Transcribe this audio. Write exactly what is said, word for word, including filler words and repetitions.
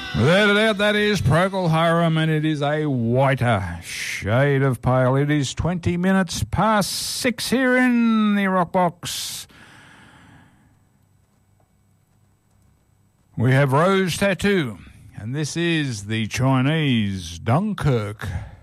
Without a doubt, that is Procol Harum, and it is a whiter shade of pale. It is twenty minutes past six here in the Rock Box. We have Rose Tattoo, and this is the Chinese Dunkirk.